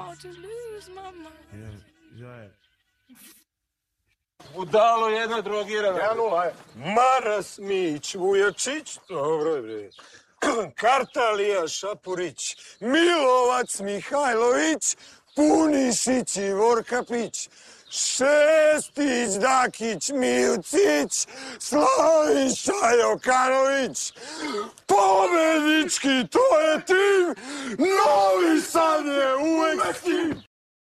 to lose my mind. Budalo jedna drogirana. Janula je. Maras Mić, Vujačić, dobro je bre. Kartalija Šapurić, Milovac Mihajlović, Punišić i Vorkapić, Šestić, Dakić, Milcić, Slaviša Jokanović, pobednički, to je tim, Novi Sad je uvek tim.